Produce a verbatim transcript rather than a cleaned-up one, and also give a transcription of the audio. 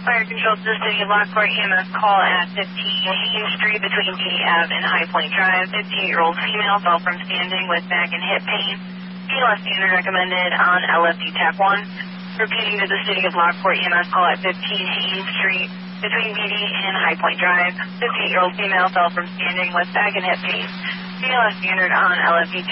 Fire control to the city of Lockport, E M S call at fifteen Haynes Street between D Ave and High Point Drive. fifteen-year-old female fell from standing with back and hip pain. P L S standard recommended on L F D Tap one. Repeating to the city of Lockport, E M S call at fifteen Haynes Street between B D and High Point Drive. fifteen-year-old female fell from standing with back and hip pain. P L S standard on L F D